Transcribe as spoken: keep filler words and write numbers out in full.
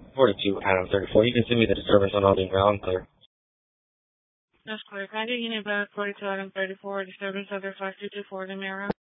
forty-two, Adam thirty-four. You can send me the disturbance on all the ground clear. That's clear. Can I get unit back forty-two, Adam thirty-four, disturbance other five two two four, the mirror?